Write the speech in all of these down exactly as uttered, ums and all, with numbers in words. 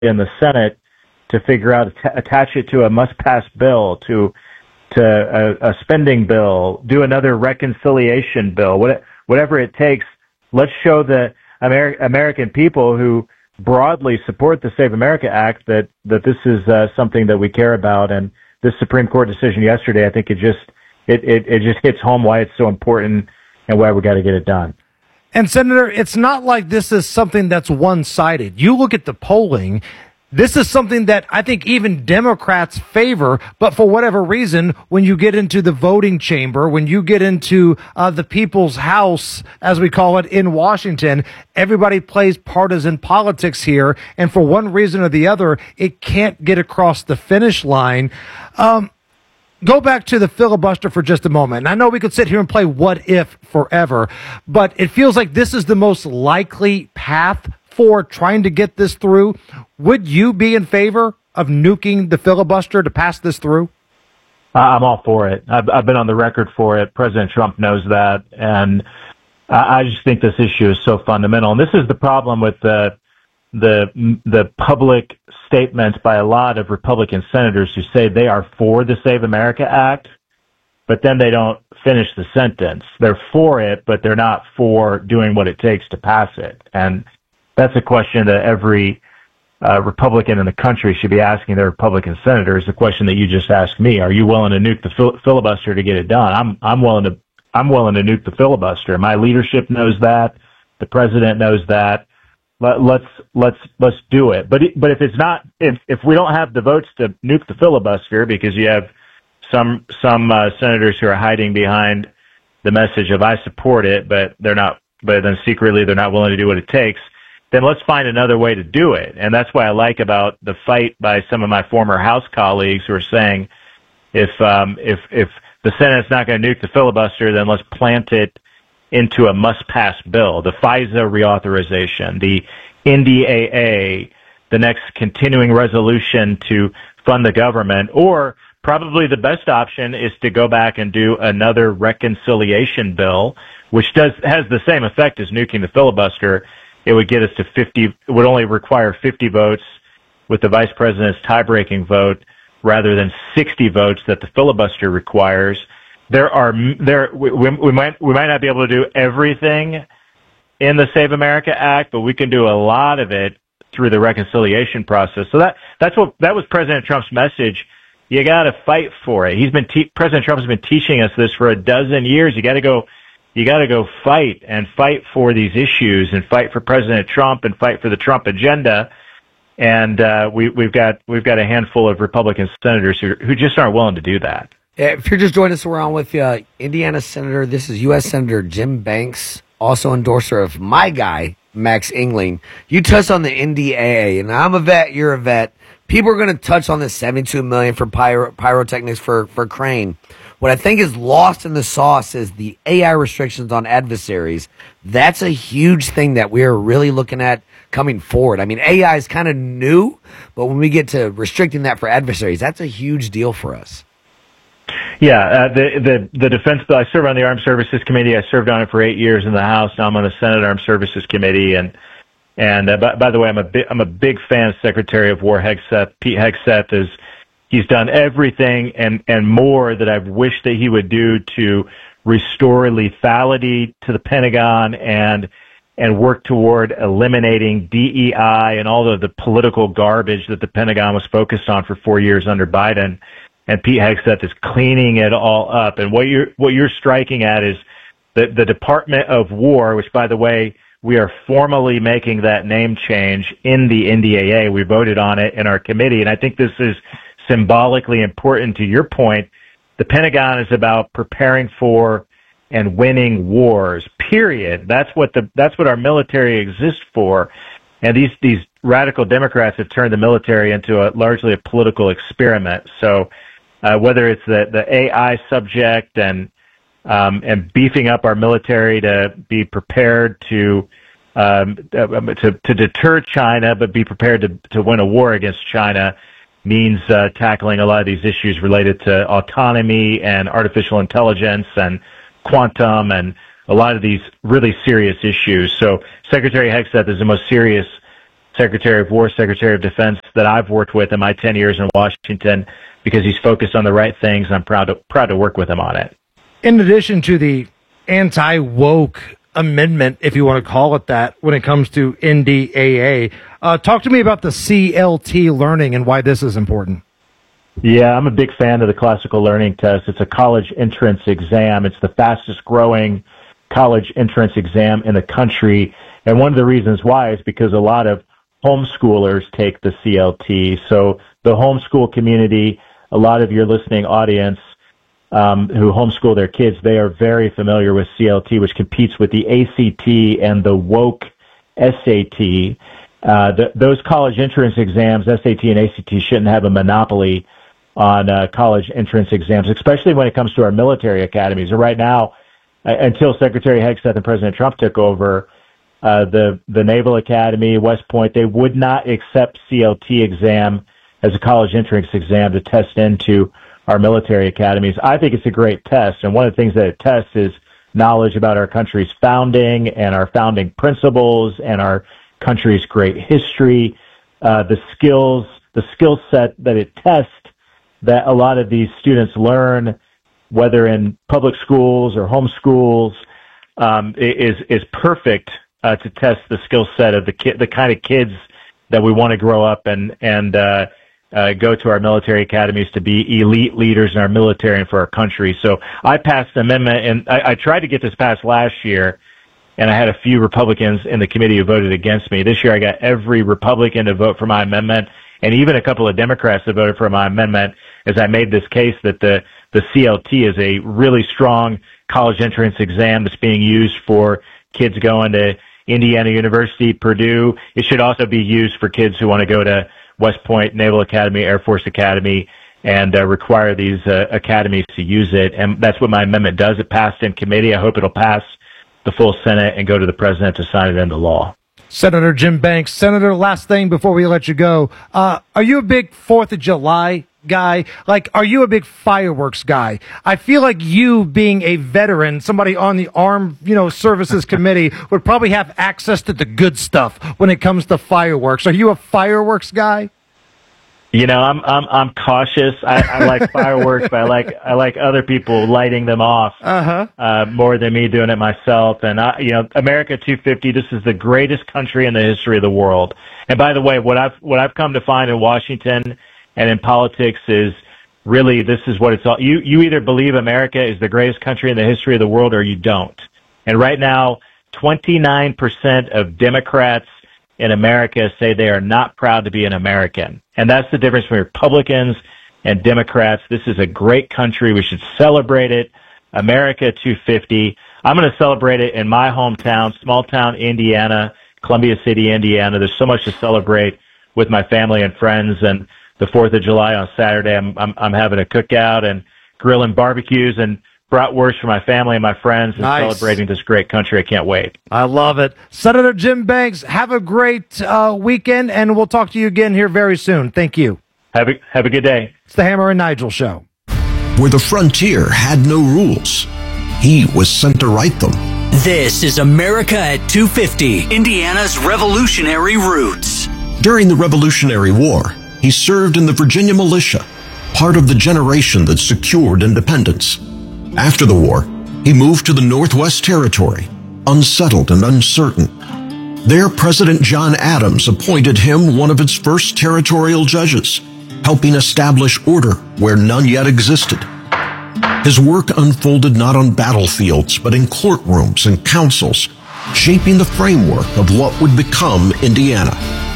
in the Senate to figure out, attach it to a must-pass bill, to to a, a spending bill, do another reconciliation bill, what, whatever it takes. Let's show the Amer- American people who broadly support the Save America Act that, that this is uh, something that we care about. And this Supreme Court decision yesterday, I think it just it, it, it just hits home why it's so important and why we got to get it done. And Senator, it's not like this is something that's one-sided. You look at the polling. This is something that I think even Democrats favor, but for whatever reason, when you get into the voting chamber, when you get into uh, the people's house, as we call it, in Washington, everybody plays partisan politics here, and for one reason or the other, it can't get across the finish line. Um, go back to the filibuster for just a moment. And I know we could sit here and play what if forever, but it feels like this is the most likely path for trying to get this through. Would you be in favor of nuking the filibuster to pass this through? I'm all for it. I've, I've been on the record for it. President Trump knows that. And I just think this issue is so fundamental. And this is the problem with the, the, the public statements by a lot of Republican senators who say they are for the Save America Act, but then they don't finish the sentence. They're for it, but they're not for doing what it takes to pass it. And that's a question that every uh, Republican in the country should be asking their Republican senators. The question that you just asked me: are you willing to nuke the fil- filibuster to get it done? I'm I'm willing to I'm willing to nuke the filibuster. My leadership knows that. The president knows that. Let, let's let's let's do it. But it, but if it's not if if we don't have the votes to nuke the filibuster because you have some some uh, senators who are hiding behind the message of I support it, but they're not. But then secretly they're not willing to do what it takes. Then let's find another way to do it. And that's what I like about the fight by some of my former House colleagues who are saying, if um, if if the Senate's not going to nuke the filibuster, then let's plant it into a must-pass bill. The FISA reauthorization, the N D A A, the next continuing resolution to fund the government, or probably the best option is to go back and do another reconciliation bill, which does has the same effect as nuking the filibuster. It would get us to fifty, it would only require fifty votes with the vice president's tie-breaking vote rather than sixty votes that the filibuster requires. There are, there, we, we might, we might not be able to do everything in the Save America Act, but we can do a lot of it through the reconciliation process. So that, that's what, that was President Trump's message. You gotta fight for it. He's been, te- President Trump has been teaching us this for a dozen years. You gotta go, You got to go fight and fight for these issues and fight for President Trump and fight for the Trump agenda. And uh, we, we've got we've got a handful of Republican senators who, who just aren't willing to do that. If you're just joining us, we're on with uh, Indiana Senator. This is U S Senator Jim Banks, also endorser of my guy, Max Engling. You touched on the N D A A, and I'm a vet, you're a vet. People are going to touch on the seventy-two million dollars for pyro, pyrotechnics for, for Crane. What I think is lost in the sauce is the A I restrictions on adversaries. That's a huge thing that we're really looking at coming forward. I mean, A I is kind of new, but when we get to restricting that for adversaries, that's a huge deal for us. Yeah, uh, the, the the defense bill, I serve on the Armed Services Committee. I served on it for eight years in the House. Now I'm on the Senate Armed Services Committee. And and uh, by, by the way, I'm a, bi- I'm a big fan of Secretary of War Hegseth. Pete Hegseth is... He's done everything and, and more that I've wished that he would do to restore lethality to the Pentagon and and work toward eliminating D E I and all of the political garbage that the Pentagon was focused on for four years under Biden. And Pete Hegseth is cleaning it all up. And what you're what you're striking at is the the Department of War, which, by the way, we are formally making that name change in the N D A A. We voted on it in our committee, and I think this is symbolically important to your point. The Pentagon is about preparing for and winning wars, period. That's what the that's what our military exists for. And these these radical Democrats have turned the military into a largely a political experiment. So uh, whether it's the, the A I subject and um, and beefing up our military to be prepared to um, to, to deter China, but be prepared to, to win a war against China, means uh, tackling a lot of these issues related to autonomy and artificial intelligence and quantum and a lot of these really serious issues. So Secretary Hegseth is the most serious Secretary of War, Secretary of Defense that I've worked with in my ten years in Washington, because he's focused on the right things. And I'm proud to, proud to work with him on it. In addition to the anti-woke amendment, if you want to call it that, when it comes to N D A A, uh, talk to me about the C L T learning and why this is important. Yeah, I'm a big fan of the classical learning test. It's a college entrance exam. It's the fastest growing college entrance exam in the country. And one of the reasons why is because a lot of homeschoolers take the C L T. So the homeschool community, a lot of your listening audience um, who homeschool their kids, they are very familiar with C L T, which competes with the A C T and the woke S A T. Uh, the, those college entrance exams, S A T and A C T, shouldn't have a monopoly on uh, college entrance exams, especially when it comes to our military academies. And right now, uh, until Secretary Hegseth and President Trump took over, uh, the the Naval Academy, West Point, they would not accept C L T exam as a college entrance exam to test into our military academies. I think it's a great test, and one of the things that it tests is knowledge about our country's founding and our founding principles and our country's great history, uh, the skills, the skill set that it tests that a lot of these students learn, whether in public schools or home schools, um, is is perfect uh, to test the skill set of the ki- the kind of kids that we want to grow up and and uh, uh, go to our military academies to be elite leaders in our military and for our country. So I passed an amendment, and I, I tried to get this passed last year, and I had a few Republicans in the committee who voted against me. This year I got every Republican to vote for my amendment, and even a couple of Democrats that voted for my amendment, as I made this case that the, the C L T is a really strong college entrance exam that's being used for kids going to Indiana University, Purdue. It should also be used for kids who want to go to West Point, Naval Academy, Air Force Academy, and uh, require these uh, academies to use it. And that's what my amendment does. It passed in committee. I hope it'll pass the full Senate and go to the president to sign it into law. Senator Jim Banks. Senator, last thing before we let you go. Uh, are you a big fourth of July guy? Like, are you a big fireworks guy? I feel like you, being a veteran, somebody on the Armed, you know, Services Committee, would probably have access to the good stuff when it comes to fireworks. Are you a fireworks guy? You know, I'm I'm I'm cautious. I, I like fireworks, but I like I like other people lighting them off uh-huh. uh, more than me doing it myself. And I, you know, America two fifty. This is the greatest country in the history of the world. And by the way, what I've what I've come to find in Washington and in politics is really this is what it's all. You you either believe America is the greatest country in the history of the world, or you don't. And right now, twenty-nine percent of Democrats in America say they are not proud to be an American. And that's the difference between Republicans and Democrats. This is a great country. We should celebrate it. America two fifty. I'm going to celebrate it in my hometown, small town Indiana, Columbia City, Indiana. There's so much to celebrate with my family and friends. And the fourth of July on Saturday, I'm, I'm, I'm having a cookout and grilling barbecues and bratwurst for my family and my friends and nice. Celebrating this great country. I can't wait. I love it. Senator Jim Banks, have a great uh, weekend, and we'll talk to you again here very soon. Thank you. Have a, have a good day. It's the Hammer and Nigel Show. Where the frontier had no rules, he was sent to write them. This is America at two fifty, Indiana's revolutionary roots. During the Revolutionary War, he served in the Virginia militia, part of the generation that secured independence. After the war, he moved to the Northwest Territory, unsettled and uncertain. There, President John Adams appointed him one of its first territorial judges, helping establish order where none yet existed. His work unfolded not on battlefields, but in courtrooms and councils, shaping the framework of what would become Indiana.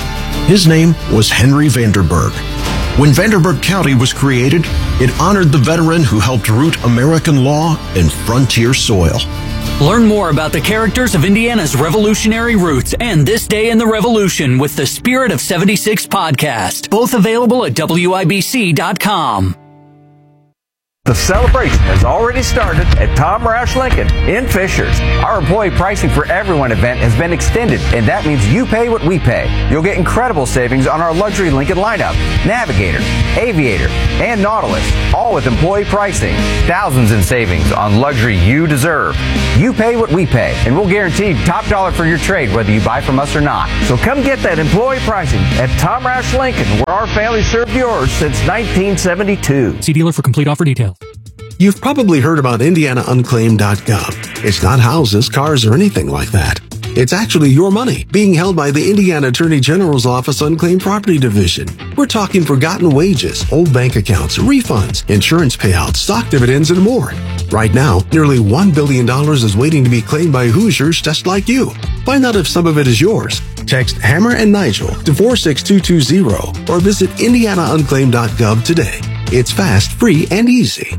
His name was Henry Vanderburgh. When Vanderburgh County was created, it honored the veteran who helped root American law in frontier soil. Learn more about the characters of Indiana's revolutionary roots and This Day in the Revolution with the Spirit of seventy-six podcast, both available at W I B C dot com. The celebration has already started at Tom Roush Lincoln in Fishers. Our employee pricing for everyone event has been extended, and that means you pay what we pay. You'll get incredible savings on our luxury Lincoln lineup, Navigator, Aviator, and Nautilus, all with employee pricing. Thousands in savings on luxury you deserve. You pay what we pay, and we'll guarantee top dollar for your trade whether you buy from us or not. So come get that employee pricing at Tom Roush Lincoln, where our family served yours since nineteen seventy-two. See dealer for complete offer details. You've probably heard about Indiana Unclaimed dot gov. It's not houses, cars, or anything like that. It's actually your money being held by the Indiana Attorney General's Office Unclaimed Property Division. We're talking forgotten wages, old bank accounts, refunds, insurance payouts, stock dividends, and more. Right now, nearly one billion dollars is waiting to be claimed by Hoosiers just like you. Find out if some of it is yours. Text Hammer and Nigel to four six two two zero or visit Indiana Unclaimed dot gov today. It's fast, free, and easy.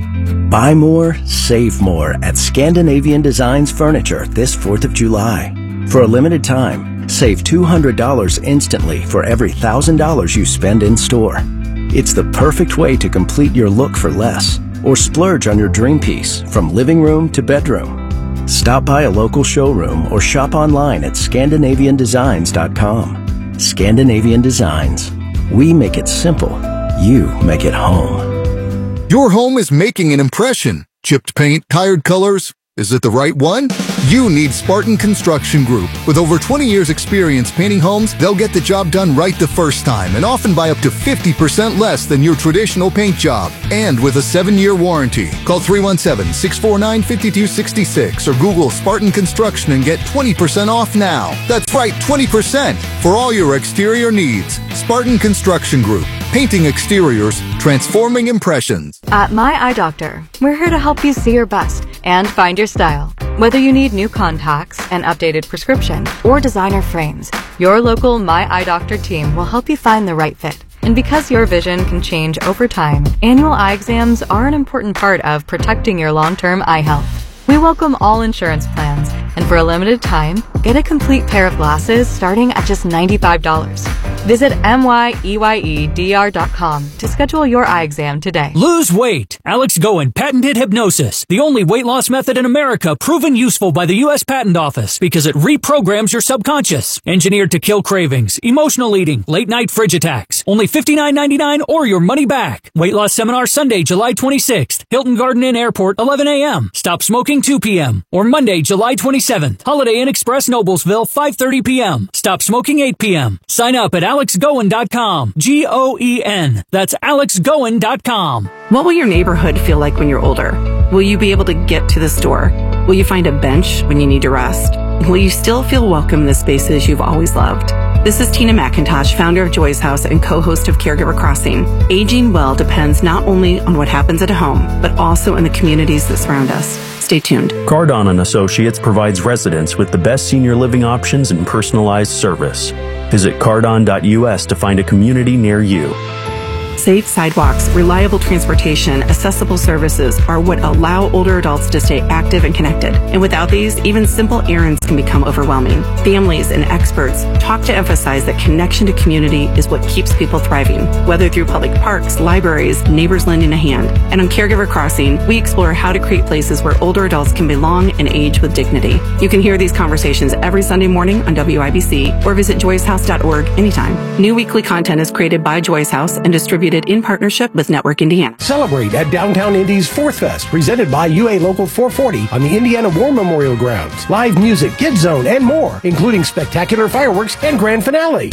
Buy more, save more at Scandinavian Designs Furniture this fourth of July. For a limited time, save two hundred dollars instantly for every one thousand dollars you spend in store. It's the perfect way to complete your look for less or splurge on your dream piece from living room to bedroom. Stop by a local showroom or shop online at Scandinavian Designs dot com. Scandinavian Designs. We make it simple. You make it home. Your home is making an impression. Chipped paint, tired colors. Is it the right one? You need Spartan Construction Group. With over twenty years experience painting homes, they'll get the job done right the first time and often by up to fifty percent less than your traditional paint job. And with a seven-year warranty. Call three one seven, six four nine, five two six six or Google Spartan Construction and get twenty percent off now. That's right, twenty percent for all your exterior needs. Spartan Construction Group. Painting exteriors, transforming impressions. At My Eye Doctor, we're here to help you see your best and find your style. Whether you need new contacts, an updated prescription, or designer frames, your local My Eye Doctor team will help you find the right fit. And because your vision can change over time, annual eye exams are an important part of protecting your long-term eye health. We welcome all insurance plans, and for a limited time, get a complete pair of glasses starting at just ninety-five dollars. Visit M Y E Y E D R dot com to schedule your eye exam today. Lose weight. Alex Goen patented hypnosis, the only weight loss method in America proven useful by the U S Patent Office because it reprograms your subconscious. Engineered to kill cravings, emotional eating, late night fridge attacks. Only fifty-nine ninety-nine or your money back. Weight loss seminar Sunday, July twenty-sixth. Hilton Garden Inn Airport, eleven a.m. Stop smoking two p.m. Or Monday, July twenty-seventh. Holiday Inn Express Noblesville, five thirty p.m. Stop smoking eight p.m. Sign up at alex goen dot com. G O E N. That's alex goen dot com. What will your neighborhood feel like when you're older? Will you be able to get to the store? Will you find a bench when you need to rest? Will you still feel welcome in the spaces you've always loved? This is Tina McIntosh, founder of Joy's House and co-host of Caregiver Crossing. Aging well depends not only on what happens at home, but also in the communities that surround us. Stay tuned. Cardon and Associates provides residents with the best senior living options and personalized service. Visit cardon dot U S to find a community near you. Safe sidewalks, reliable transportation, accessible services are what allow older adults to stay active and connected. And without these, even simple errands can become overwhelming. Families and experts talk to emphasize that connection to community is what keeps people thriving, whether through public parks, libraries, neighbors lending a hand. And on Caregiver Crossing, we explore how to create places where older adults can belong and age with dignity. You can hear these conversations every Sunday morning on W I B C or visit joyce house dot org anytime. New weekly content is created by Joy's House and distributed in partnership with Network Indiana. Celebrate at Downtown Indy's Fourth Fest, presented by U A Local four forty on the Indiana War Memorial Grounds. Live music, Kids Zone, and more, including spectacular fireworks and grand finale.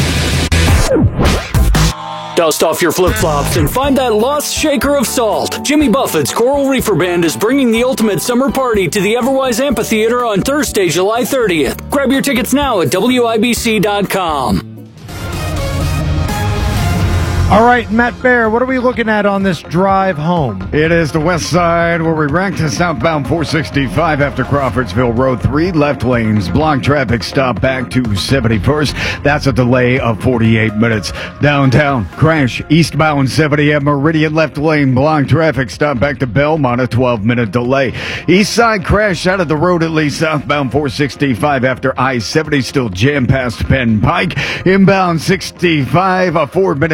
Dust off your flip-flops and find that lost shaker of salt. Jimmy Buffett's Coral Reefer Band is bringing the ultimate summer party to the Everwise Amphitheater on Thursday, July thirtieth. Grab your tickets now at W I B C dot com. All right, Matt Bear, what are we looking at on this drive home? It is the west side where we ranked to southbound four sixty-five after Crawfordsville Road. Three left lanes. Block traffic stop back to seventy-first. That's a delay of forty-eight minutes. Downtown, crash eastbound seventy at Meridian left lane. Block traffic stop back to Belmont, a twelve minute delay. East side crash out of the road at least southbound four sixty-five after I seventy still jammed past Penn Pike. Inbound sixty-five, a four minute delay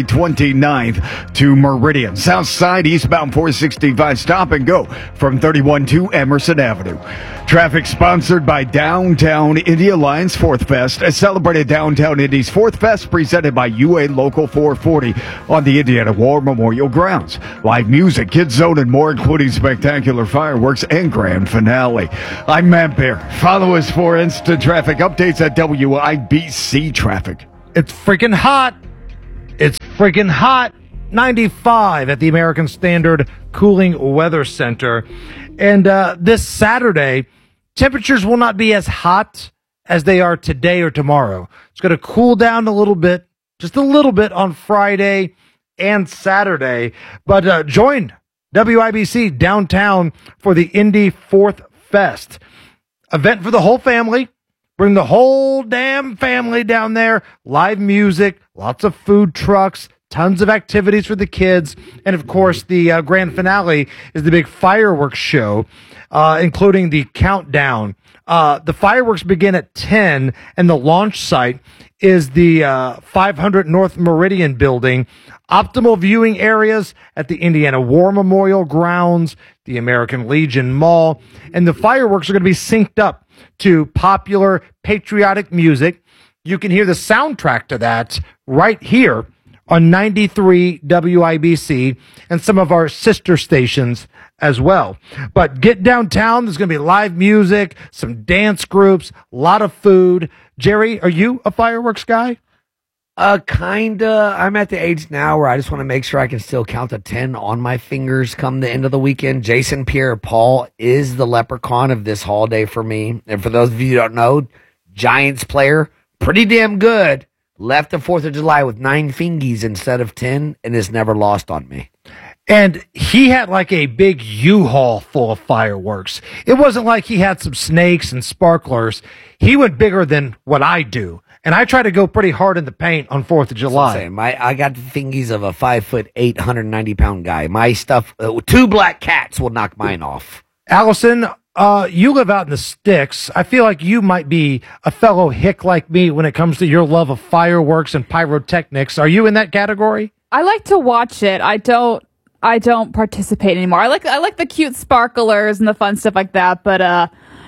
twenty-ninth to Meridian. South Side, eastbound four sixty-five, stop and go from thirty-one to Emerson Avenue. Traffic sponsored by Downtown Indy Alliance Fourth Fest. A celebrated Downtown Indy's Fourth Fest presented by U A Local four forty on the Indiana War Memorial Grounds. Live music, Kids Zone, and more, including spectacular fireworks and grand finale. I'm Matt Bear. Follow us for instant traffic updates at W I B C Traffic. It's freaking hot. It's freaking hot. ninety-five at the American Standard Cooling Weather Center. And uh, this Saturday, temperatures will not be as hot as they are today or tomorrow. It's going to cool down a little bit, just a little bit on Friday and Saturday. But uh, join W I B C downtown for the Indy Fourth Fest. Event for the whole family. Bring the whole damn family down there. Live music, lots of food trucks, tons of activities for the kids. And, of course, the uh, grand finale is the big fireworks show, uh, including the countdown. Uh, the fireworks begin at ten, and the launch site is the uh, five hundred North Meridian building. Optimal viewing areas at the Indiana War Memorial Grounds, the American Legion Mall, and the fireworks are going to be synced up to popular patriotic music. You can hear the soundtrack to that right here on ninety-three W I B C and some of our sister stations as well. But get downtown. There's going to be live music, some dance groups, a lot of food. Jerry, are you a fireworks guy? Uh, kinda. I'm at the age now where I just want to make sure I can still count to ten on my fingers come the end of the weekend. Jason Pierre-Paul is the leprechaun of this holiday for me. And for those of you who don't know, Giants player, pretty damn good. Left the fourth of July with nine fingies instead of ten, and is never lost on me. And he had like a big U-Haul full of fireworks. It wasn't like he had some snakes and sparklers. He went bigger than what I do. And I try to go pretty hard in the paint on fourth of July. Saying, my, I got the thingies of a five foot eight, one hundred ninety pound guy. My stuff, uh, two black cats will knock mine off. Allison, uh, you live out in the sticks. I feel like you might be a fellow hick like me when it comes to your love of fireworks and pyrotechnics. Are you in that category? I like to watch it. I don't. I don't participate anymore. I like. I like the cute sparklers and the fun stuff like that. But uh,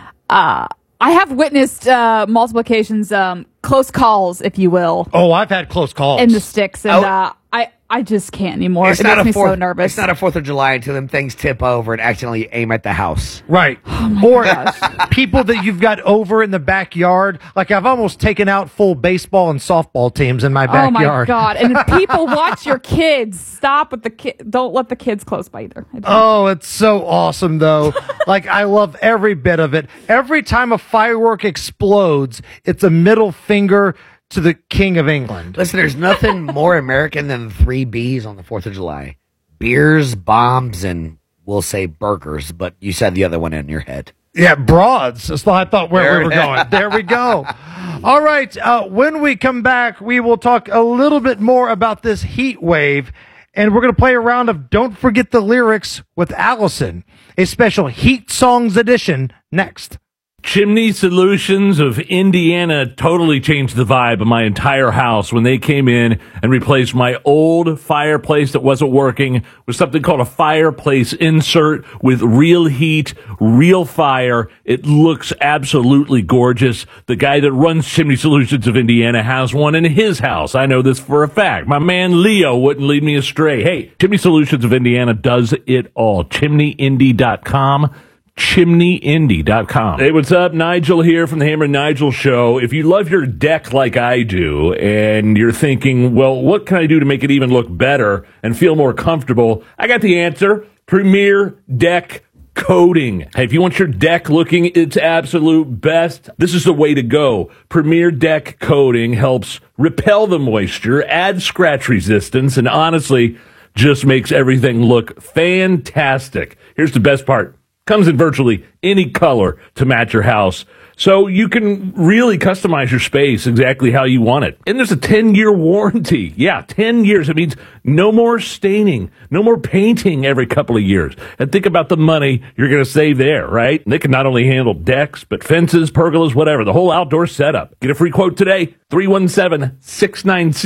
uh, I have witnessed uh, multiple occasions, um, close calls, if you will. Oh, I've had close calls in the sticks, and oh. uh, I. I just can't anymore. It's it not makes a me fourth, so nervous. It's not a fourth of July until them things tip over and accidentally aim at the house. Right. Oh or people that you've got over in the backyard. Like I've almost taken out full baseball and softball teams in my backyard. Oh my God. And if people watch your kids, stop with the kid. Don't let the kids close by either. Oh, it's so awesome though. Like I love every bit of it. Every time a firework explodes, it's a middle finger to the King of England. Listen, there's nothing more American than three B's on the fourth of July. Beers, bombs, and we'll say burgers, but you said the other one in your head. Yeah, broads. That's what I thought where there we were going. There we go. All right. Uh, when we come back, we will talk a little bit more about this heat wave, and we're going to play a round of Don't Forget the Lyrics with Allison, a special Heat Songs edition next. Chimney Solutions of Indiana totally changed the vibe of my entire house when they came in and replaced my old fireplace that wasn't working with something called a fireplace insert with real heat, real fire. It looks absolutely gorgeous. The guy that runs Chimney Solutions of Indiana has one in his house. I know this for a fact. My man Leo wouldn't lead me astray. Hey, Chimney Solutions of Indiana does it all. chimney indy dot com. chimney indy dot com. Hey, what's up? Nigel here from the Hammer and Nigel Show. If you love your deck like I do, and you're thinking, well, what can I do to make it even look better and feel more comfortable? I got the answer. Premier Deck Coating. Hey, if you want your deck looking its absolute best, this is the way to go. Premier Deck Coating helps repel the moisture, add scratch resistance, and honestly, just makes everything look fantastic. Here's the best part. Comes in virtually any color to match your house. So you can really customize your space exactly how you want it. And there's a ten-year warranty. Yeah, ten years. It means no more staining, no more painting every couple of years. And think about the money you're going to save there, right? And they can not only handle decks, but fences, pergolas, whatever, the whole outdoor setup. Get a free quote today, three one seven, six nine six,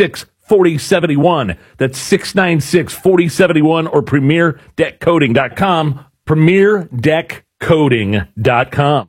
four oh seven one. That's six nine six, four oh seven one or premier deck coating dot com. premier deck coating dot com.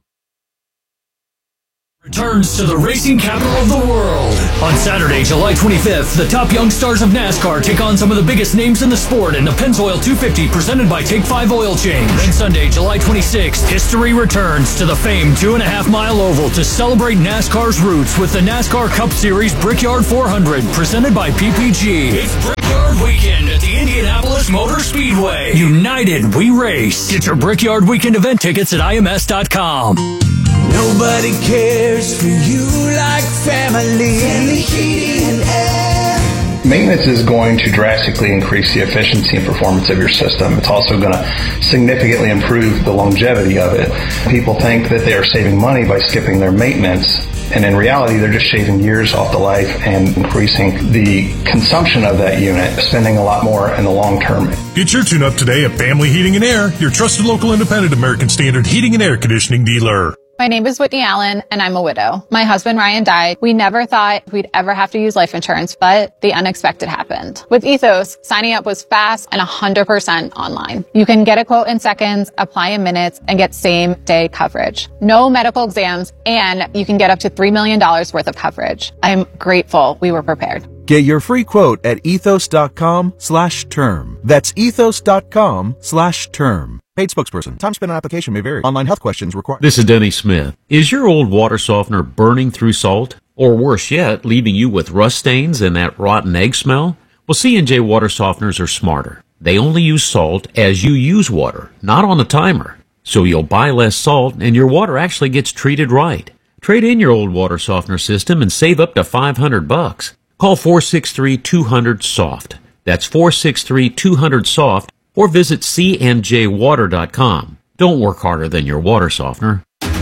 Returns to the racing capital of the world. On Saturday, July twenty-fifth, the top young stars of NASCAR take on some of the biggest names in the sport in the Pennzoil two fifty presented by Take five Oil Change. Then Sunday, July twenty-sixth, history returns to the famed two and a half mile oval to celebrate NASCAR's roots with the NASCAR Cup Series Brickyard four hundred presented by P P G. It's Brickyard Weekend at the Indianapolis Motor Speedway. United, we race. Get your Brickyard Weekend event tickets at I M S dot com. Nobody cares for you like family. Family heating and air. Maintenance is going to drastically increase the efficiency and performance of your system. It's also going to significantly improve the longevity of it. People think that they are saving money by skipping their maintenance, and in reality, they're just shaving years off the life and increasing the consumption of that unit, spending a lot more in the long term. Get your tune-up today at Family Heating and Air, your trusted local independent American Standard heating and air conditioning dealer. My name is Whitney Allen, and I'm a widow. My husband, Ryan, died. We never thought we'd ever have to use life insurance, but the unexpected happened. With Ethos, signing up was fast and one hundred percent online. You can get a quote in seconds, apply in minutes, and get same-day coverage. No medical exams, and you can get up to three million dollars worth of coverage. I'm grateful we were prepared. Get your free quote at ethos.com slash term. That's ethos.com slash term. Paid spokesperson. Time spent on application may vary. Online health questions required. This is Denny Smith. Is your old water softener burning through salt? Or worse yet, leaving you with rust stains and that rotten egg smell? Well, C and J water softeners are smarter. They only use salt as you use water, not on the timer. So you'll buy less salt and your water actually gets treated right. Trade in your old water softener system and save up to five hundred bucks. Call four six three, two hundred, SOFT. That's four six three, two hundred, SOFT. Or visit c and j water dot com. Don't work harder than your water softener.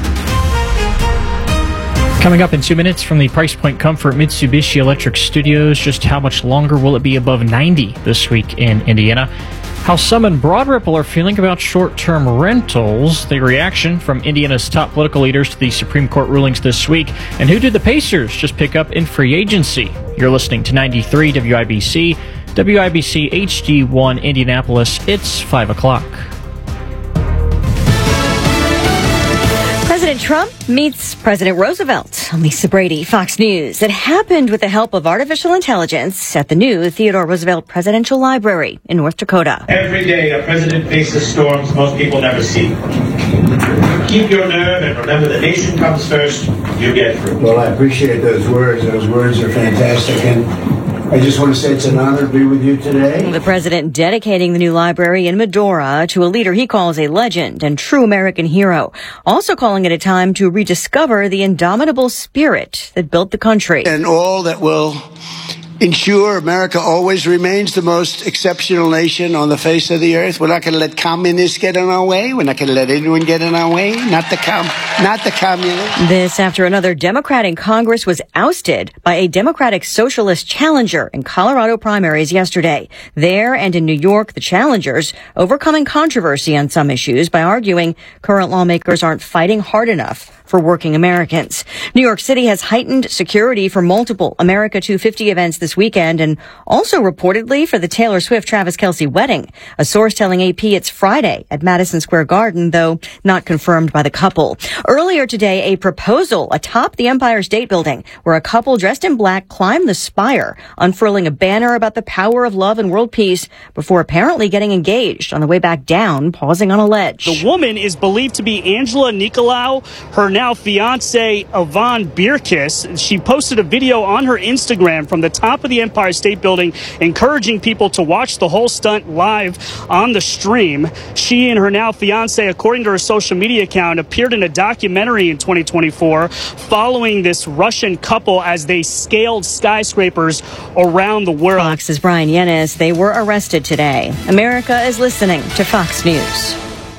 Coming up in two minutes from the Price Point Comfort Mitsubishi Electric Studios, just how much longer will it be above ninety this week in Indiana? How some in Broad Ripple are feeling about short-term rentals, the reaction from Indiana's top political leaders to the Supreme Court rulings this week, and who did the Pacers just pick up in free agency? You're listening to ninety-three W I B C. W I B C H D one Indianapolis, it's five o'clock. President Trump meets President Roosevelt. Lisa Brady, Fox News. It happened with the help of artificial intelligence at the new Theodore Roosevelt Presidential Library in North Dakota. Every day a president faces storms most people never see. Keep your nerve and remember the nation comes first. You get through. Well, I appreciate those words. Those words are fantastic. And I just want to say it's an honor to be with you today. The president dedicating the new library in Medora to a leader he calls a legend and true American hero. Also calling it a time to rediscover the indomitable spirit that built the country. And all that will ensure America always remains the most exceptional nation on the face of the earth. We're not going to let communists get in our way. We're not going to let anyone get in our way. Not the com, not the communists. This after another Democrat in Congress was ousted by a Democratic socialist challenger in Colorado primaries yesterday. There and in New York, the challengers overcoming controversy on some issues by arguing current lawmakers aren't fighting hard enough for working Americans. New York City has heightened security for multiple America two fifty events this weekend and also reportedly for the Taylor Swift-Travis Kelce wedding. A source telling A P it's Friday at Madison Square Garden, though not confirmed by the couple. Earlier today, a proposal atop the Empire State Building where a couple dressed in black climbed the spire, unfurling a banner about the power of love and world peace before apparently getting engaged on the way back down, pausing on a ledge. The woman is believed to be Angela Nicolau, her now fiance Yvonne Bierkiss. She posted a video on her Instagram from the top of the Empire State Building, encouraging people to watch the whole stunt live on the stream. She and her now fiance, according to her social media account, appeared in a documentary in twenty twenty-four following this Russian couple as they scaled skyscrapers around the world. Fox's Brian Yennis. They were arrested today. America is listening to Fox News.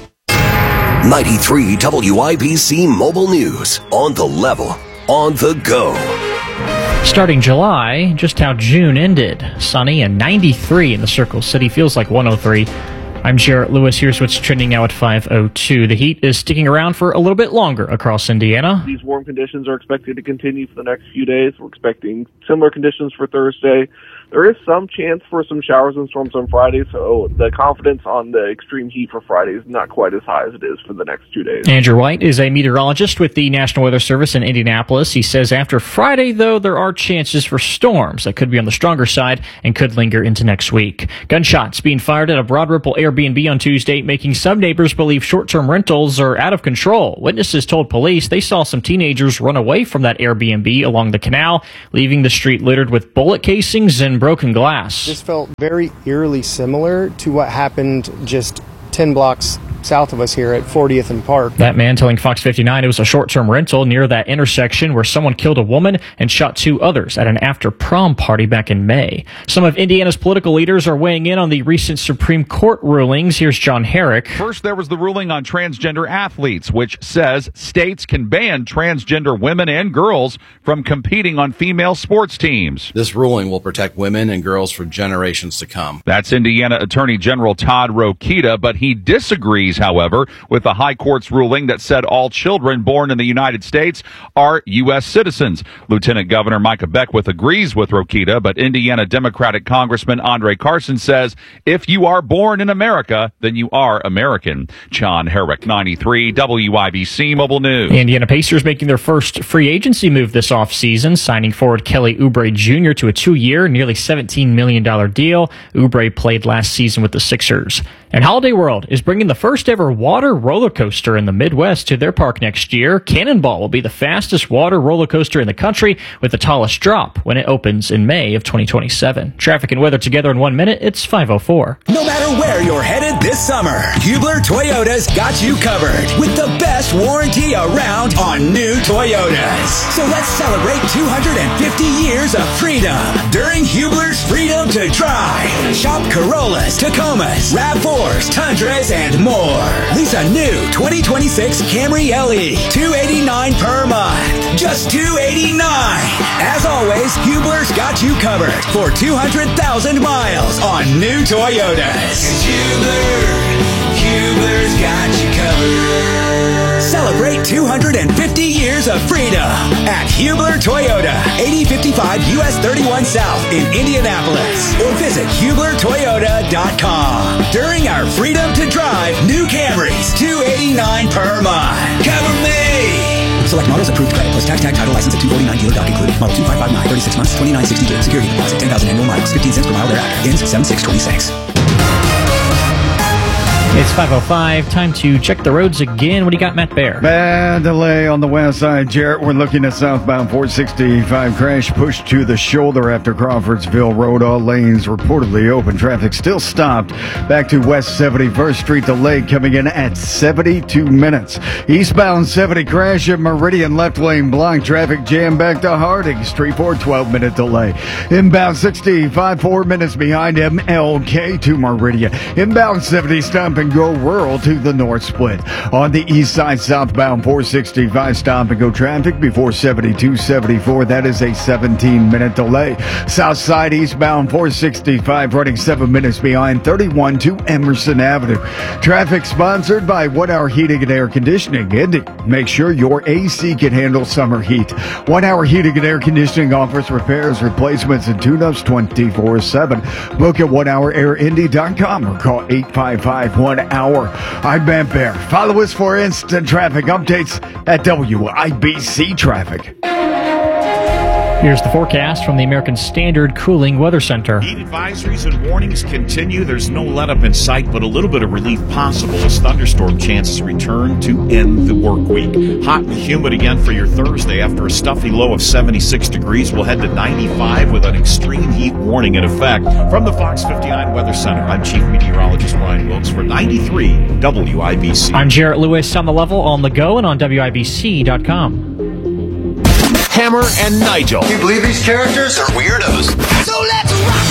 ninety-three W I B C Mobile News. On the level, on the go. Starting July, just how June ended. Sunny and ninety-three in the Circle City. Feels like one oh three. I'm Jarrett Lewis. Here's what's trending now at five oh two. The heat is sticking around for a little bit longer across Indiana. These warm conditions are expected to continue for the next few days. We're expecting similar conditions for Thursday. there is some chance for some showers and storms on Friday, so the confidence on the extreme heat for Friday is not quite as high as it is for the next two days. Andrew White is a meteorologist with the National Weather Service in Indianapolis. He says after Friday, though, there are chances for storms that could be on the stronger side and could linger into next week. Gunshots being fired at a Broad Ripple Airbnb on Tuesday, making some neighbors believe short-term rentals are out of control. Witnesses told police they saw some teenagers run away from that Airbnb along the canal, leaving the street littered with bullet casings and broken glass. This felt very eerily similar to what happened just ten blocks south of us here at fortieth and Park. That man telling Fox fifty-nine it was a short-term rental near that intersection where someone killed a woman and shot two others at an after-prom party back in May. Some of Indiana's political leaders are weighing in on the recent Supreme Court rulings. Here's John Herrick. First, there was the ruling on transgender athletes, which says states can ban transgender women and girls from competing on female sports teams. This ruling will protect women and girls for generations to come. That's Indiana Attorney General Todd Rokita, but he disagrees, however, with the High Court's ruling that said all children born in the United States are U S citizens. Lieutenant Governor Micah Beckwith agrees with Rokita, but Indiana Democratic Congressman Andre Carson says if you are born in America, then you are American. John Herrick, ninety-three W I B C Mobile News. The Indiana Pacers making their first free agency move this offseason, signing forward Kelly Oubre Junior to a two-year, nearly seventeen million dollars deal. Oubre played last season with the Sixers. And Holiday World is bringing the first ever water roller coaster in the Midwest to their park next year. Cannonball will be the fastest water roller coaster in the country with the tallest drop when it opens in May of twenty twenty-seven. Traffic and weather together in one minute. It's five oh four. No matter where you're headed this summer, Hubler Toyota's got you covered with the best warranty around on new Toyotas. So let's celebrate two hundred fifty years of freedom during Hubler's Freedom to Drive. Shop Corollas, Tacomas, RAV fours, Tundras, and more. Lease a new twenty twenty-six Camry L E, two hundred eighty-nine dollars per month. Just two hundred eighty-nine dollars. As always, Hubler's got you covered for two hundred thousand miles on new Toyotas. Hubler, Hubler's got you covered. Celebrate two hundred fifty years of freedom at Hubler Toyota, eighty fifty-five U S thirty-one South in Indianapolis, or visit hubler toyota dot com. During our Freedom to Drive new Camrys, two hundred eighty-nine dollars per month. Cover me! Select models approved credit plus tax tag title license at two forty-nine dealer doc included. Model two five five nine, thirty-six months, twenty-nine sixty-two. Security deposit ten thousand annual miles, fifteen cents per mile thereafter. Ends seven six twenty-six. It's five oh five. Time to check the roads again. What do you got, Matt Bear? Bad delay on the west side, Jarrett. We're looking at southbound four sixty-five. Crash pushed to the shoulder after Crawfordsville Road. All lanes reportedly open. Traffic still stopped. Back to West seventy-first Street. Delay coming in at seventy-two minutes. Eastbound seventy crash at Meridian. Left lane blocked. Traffic jam back to Harding Street for twelve minute delay. Inbound sixty-five, four minutes behind M L K to Meridian. Inbound seventy stop and go rural to the north split. On the east side, southbound four sixty-five stop and go traffic before seventy-two seventy-four. That is a seventeen minute delay. South side eastbound four sixty-five running seven minutes behind thirty-one to Emerson Avenue. Traffic sponsored by One Hour Heating and Air Conditioning. Indy, make sure your A C can handle summer heat. One Hour Heating and Air Conditioning offers repairs, replacements, and tune-ups twenty-four seven. Book at one hour air indy dot com or call eight five five one hour. I'm Matt Bear. Follow us for instant traffic updates at W I B C Traffic. Here's the forecast from the American Standard Cooling Weather Center. Heat advisories and warnings continue. There's no let-up in sight, but a little bit of relief possible as thunderstorm chances return to end the work week. Hot and humid again for your Thursday. After a stuffy low of seventy-six degrees, we'll head to ninety-five with an extreme heat warning in effect. From the Fox fifty-nine Weather Center, I'm Chief Meteorologist Ryan Wilkes for ninety-three W I B C. I'm Jarrett Lewis on the level, on the go, and on W I B C dot com. Hammer and Nigel. Can you believe these characters are weirdos? So let's rock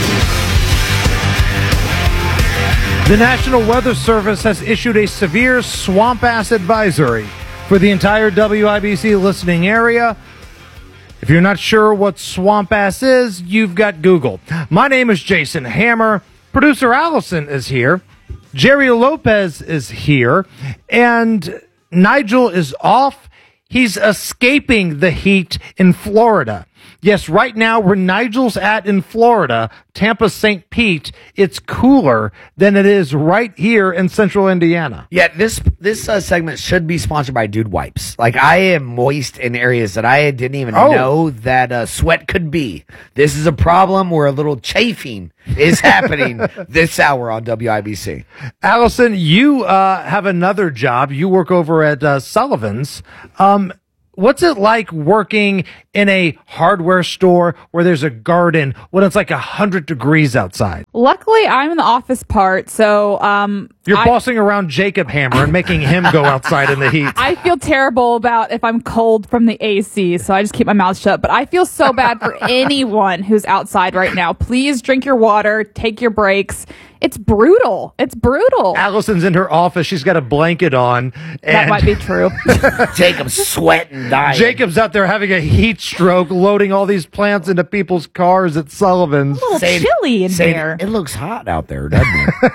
it! The National Weather Service has issued a severe swamp ass advisory for the entire W I B C listening area. If you're not sure what swamp ass is, you've got Google. My name is Jason Hammer. Producer Allison is here. Jerry Lopez is here. And Nigel is off. He's escaping the heat in Florida. Yes, right now where Nigel's at in Florida, Tampa, Saint Pete, it's cooler than it is right here in central Indiana. Yeah, this this uh, segment should be sponsored by Dude Wipes. Like, I am moist in areas that I didn't even Oh. know that uh, sweat could be. This is a problem where a little chafing is happening this hour on W I B C. Allison, you uh, have another job. You work over at uh, Sullivan's. Um, what's it like working in a hardware store where there's a garden when it's like one hundred degrees outside? Luckily, I'm in the office part, so um, You're I, bossing around Jacob Hammer and making him go outside in the heat. I feel terrible about if I'm cold from the A C, so I just keep my mouth shut. But I feel so bad for anyone who's outside right now. Please drink your water, take your breaks. It's brutal. It's brutal. Allison's in her office. She's got a blanket on. And That might be true. Jacob's sweating, dying. Jacob's out there having a heat stroke, loading all these plants into people's cars at Sullivan's. A little chilly in Say, there. It looks hot out there, doesn't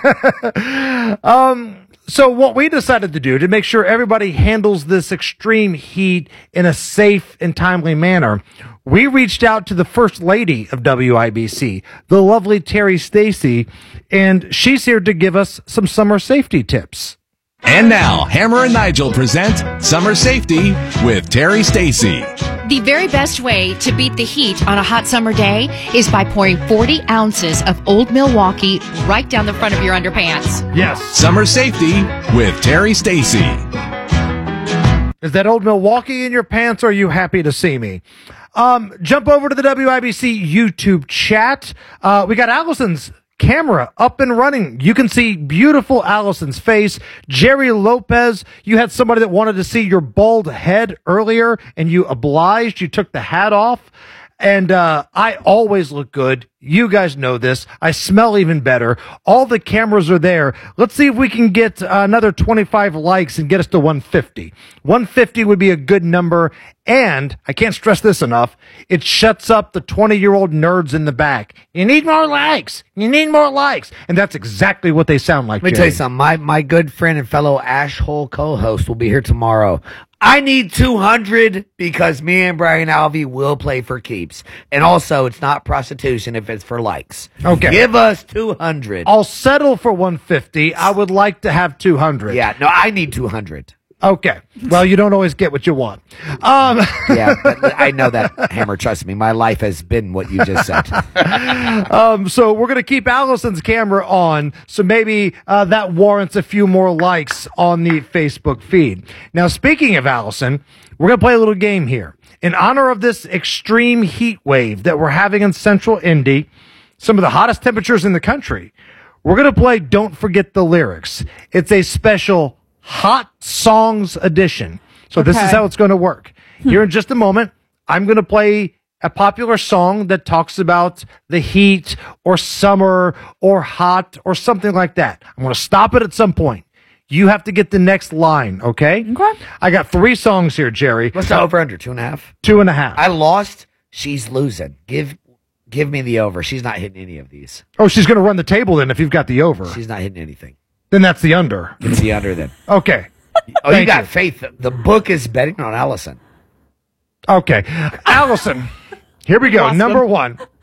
it? Um, so what we decided to do to make sure everybody handles this extreme heat in a safe and timely manner, we reached out to the first lady of W I B C, the lovely Terry Stacy, and she's here to give us some summer safety tips. And now, Hammer and Nigel present Summer Safety with Terry Stacy. The very best way to beat the heat on a hot summer day is by pouring forty ounces of Old Milwaukee right down the front of your underpants. Yes. Summer Safety with Terry Stacy. Is that Old Milwaukee in your pants, or are you happy to see me? Um, jump over to the W I B C YouTube chat. Uh, we got Allison's camera up and running. You can see beautiful Allison's face. Jerry Lopez, you had somebody that wanted to see your bald head earlier, and you obliged. You took the hat off. And uh, I always look good. You guys know this. I smell even better. All the cameras are there. Let's see if we can get uh, another twenty-five likes and get us to one fifty. one fifty would be a good number. And I can't stress this enough. It shuts up the twenty-year-old nerds in the back. You need more likes. You need more likes. And that's exactly what they sound like. Let me Jerry. tell you something. My, my good friend and fellow Ash Hole co-host will be here tomorrow. I need two hundred because me and Brian Alvey will play for keeps. And also, it's not prostitution if it's for likes. Okay. Give us two hundred. I'll settle for one fifty. I would like to have two hundred. Yeah, no, I need two hundred. Okay. Well, you don't always get what you want. Um, yeah, but I know that, Hammer. Trust me. My life has been what you just said. um, so we're going to keep Allison's camera on. So maybe uh, that warrants a few more likes on the Facebook feed. Now, speaking of Allison, we're going to play a little game here. In honor of this extreme heat wave that we're having in central Indy, some of the hottest temperatures in the country, we're going to play Don't Forget the Lyrics. It's a special Hot Songs edition. So this Okay. is how it's going to work. Here in just a moment, I'm going to play a popular song that talks about the heat or summer or hot or something like that. I'm going to stop it at some point. You have to get the next line, okay? Okay. I got three songs here, Jerry. What's the over under? Two and a half? Two and a half. I lost. She's losing. Give give me the over. She's not hitting any of these. Oh, she's going to run the table then if you've got the over. She's not hitting anything. Then that's the under. It's the under then. Okay. Oh, you Thank got you. faith. The book is betting on Allison. Okay. Allison, here we go. Lost Number him. one.